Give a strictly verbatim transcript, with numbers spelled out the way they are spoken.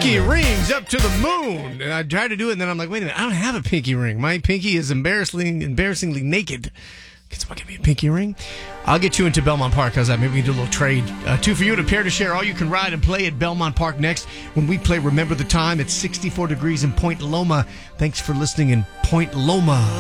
pinky rings up to the moon. And I tried to do it, and then I'm like, wait a minute, I don't have a pinky ring. My pinky is embarrassingly, embarrassingly naked. Can someone give me a pinky ring? I'll get you into Belmont Park. How's that? Maybe we can do a little trade. Uh, two for you and a pair to share. All you can ride and play at Belmont Park next when we play Remember the Time. It's sixty-four degrees in Point Loma. Thanks for listening in Point Loma.